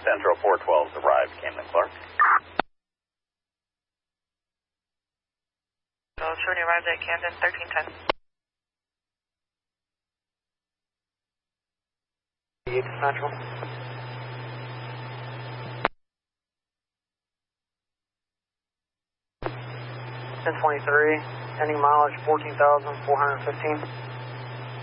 Central 412's arrived, Camden Clark. So Shorty arrived at Camden 1310. 8 Central. 1023, ending mileage 14,415.